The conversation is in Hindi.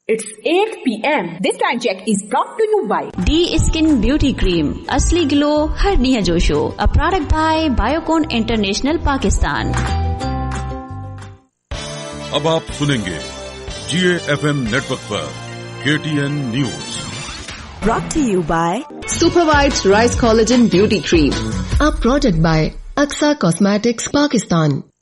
It's 8 p.m. This time check is brought to you by D Skin Beauty Cream. असली ग्लो हर निया जोशो. A product by Biocon International Pakistan. अब आप सुनेंगे GAFM नेटवर्क पर KTN news. Brought to you by Supervite Rice Collagen Beauty Cream. A product by Aksa Cosmetics Pakistan.